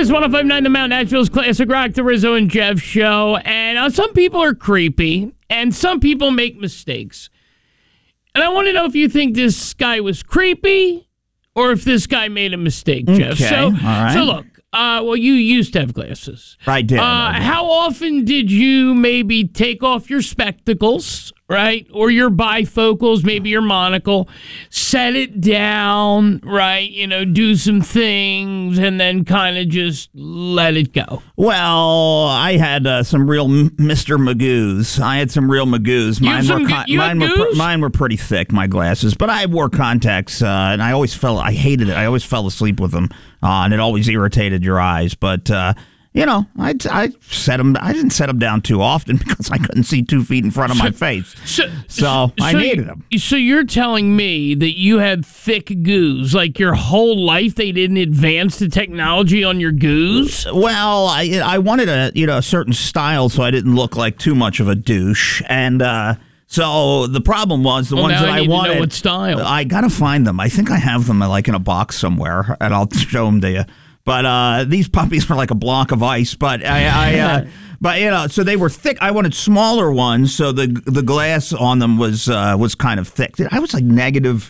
is 105.9 The Mount, Nashville's Classic Rock, the Rizzo and Jeff show. And some people are creepy, and some people make mistakes. And I want to know if you think this guy was creepy or if this guy made a mistake, Jeff. Okay, all right. So look, well, you used to have glasses. I did. How often did you maybe take off your spectacles, right? Or your bifocals, maybe your monocle, set it down, right? Do some things and then kind of just let it go. Well, I had some real Mr. Magoos. I had some real Magoos. Mine were pretty thick, my glasses, but I wore contacts, and I hated it. I always fell asleep with them, and it always irritated your eyes. But I set them. I didn't set them down too often because I couldn't see 2 feet in front of my face. So I needed them. So you're telling me that you had thick goos, like your whole life they didn't advance the technology on your goos? Well, I wanted a certain style so I didn't look like too much of a douche, and so the problem was the ones that I wanted. To know what style? I gotta find them. I think I have them like in a box somewhere, and I'll show them to you. But these puppies were like a block of ice. But so they were thick. I wanted smaller ones, so the glass on them was kind of thick. I was like negative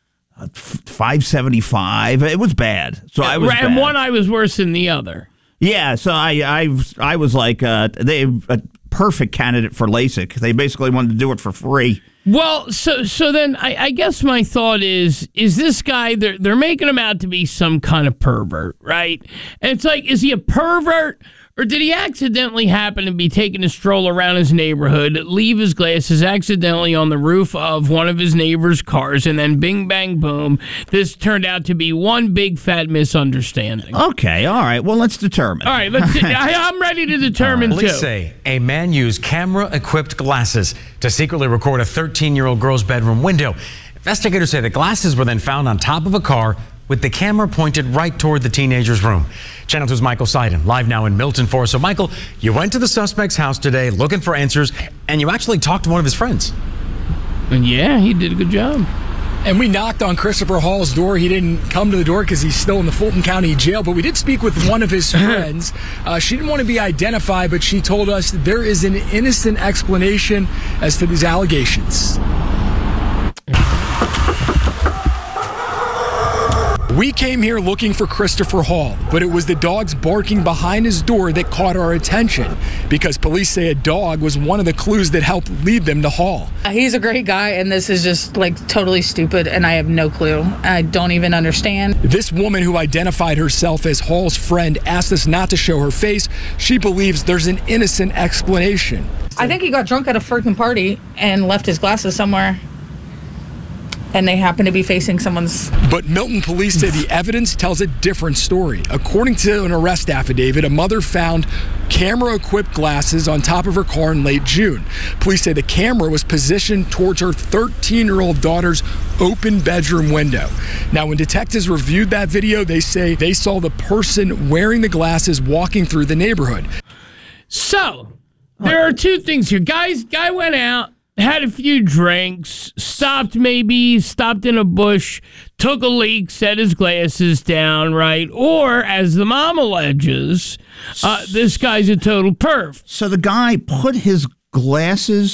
575. It was bad. So I was. And one eye was worse than the other. Yeah. So I was like a perfect candidate for LASIK. They basically wanted to do it for free. Well, so then I guess my thought is this guy, they're making him out to be some kind of pervert, right? And it's like, is he a pervert? Or did he accidentally happen to be taking a stroll around his neighborhood, leave his glasses accidentally on the roof of one of his neighbor's cars, and then bing, bang, boom, this turned out to be one big fat misunderstanding? Okay, all right. Well, let's determine. All right, I'm ready to determine, Police say a man used camera-equipped glasses to secretly record a 13-year-old girl's bedroom window. Investigators say the glasses were then found on top of a car with the camera pointed right toward the teenager's room. Channel 2's Michael Seiden, live now in Milton for us. So, Michael, you went to the suspect's house today looking for answers, and you actually talked to one of his friends. And yeah, he did a good job. And we knocked on Christopher Hall's door. He didn't come to the door because he's still in the Fulton County Jail, but we did speak with one of his friends. She didn't want to be identified, but she told us that there is an innocent explanation as to these allegations. We came here looking for Christopher Hall, but it was the dogs barking behind his door that caught our attention because police say a dog was one of the clues that helped lead them to Hall. He's a great guy, and this is just like totally stupid, and I have no clue. I don't even understand. This woman who identified herself as Hall's friend asked us not to show her face. She believes there's an innocent explanation. I think he got drunk at a freaking party and left his glasses somewhere. And they happen to be facing someone's. But Milton police say the evidence tells a different story. According to an arrest affidavit, a mother found camera-equipped glasses on top of her car in late June. Police say the camera was positioned towards her 13-year-old daughter's open bedroom window. Now, when detectives reviewed that video, they say they saw the person wearing the glasses walking through the neighborhood. So, there are two things here. Guy went out, had a few drinks, stopped in a bush, took a leak, set his glasses down, right? Or, as the mom alleges, this guy's a total perv. So the guy put his glasses